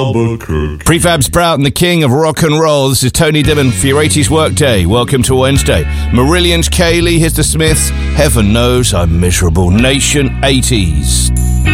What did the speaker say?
Albuquerque. Prefab Sprout and the king of rock and roll. This is Tony Dillon for your 80s Workday. Welcome to Wednesday. Marillion's Kaylee, here's the Smiths. Heaven knows I'm miserable. Nation 80s.